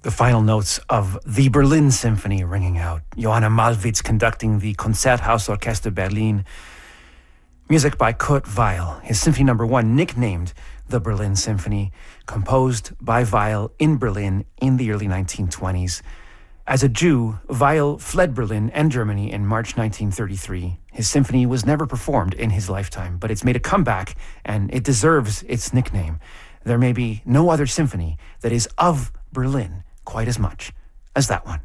The final notes of the Berlin Symphony ringing out. Johanna Malwitz conducting the Konzerthausorchester Berlin. Music by Kurt Weill. His Symphony No. 1, nicknamed the Berlin Symphony, composed by Weill in Berlin in the early 1920s. As a Jew, Weill fled Berlin and Germany in March 1933. His symphony was never performed in his lifetime, but it's made a comeback, and it deserves its nickname. There may be no other symphony that is of Berlin quite as much as that one.